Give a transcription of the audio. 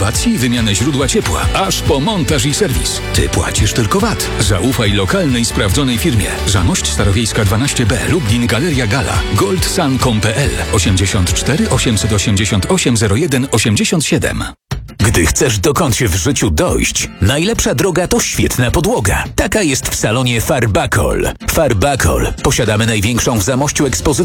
renowacji i wymianę źródła ciepła, aż po montaż i serwis. Ty płacisz tylko VAT. Zaufaj lokalnej, sprawdzonej firmie. Zamość Starowiejska 12B, Lublin, Galeria Gala, goldsun.pl 84 888 01 87. Gdy chcesz dokądś w życiu dojść, najlepsza droga to świetna podłoga. Taka jest w salonie Farbakol. Farbakol. Posiadamy największą w Zamościu ekspozycję